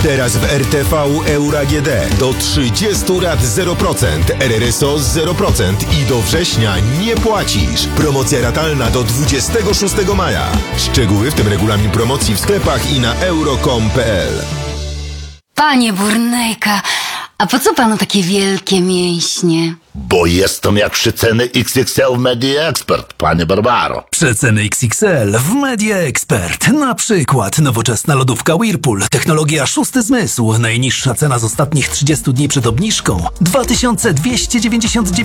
Teraz w RTV Euro AGD do 30 lat 0%, RRSO 0% i do września nie płacisz. Promocja ratalna do 26 maja. Szczegóły, w tym regulamin promocji w sklepach i na euro.com.pl. Panie Burnejka, a po co panu takie wielkie mięśnie? Bo jestem jak przeceny XXL w Media Expert, panie Barbaro. Przeceny XXL w Media Expert. Na przykład nowoczesna lodówka Whirlpool, technologia szósty zmysł, najniższa cena z ostatnich 30 dni przed obniżką 2299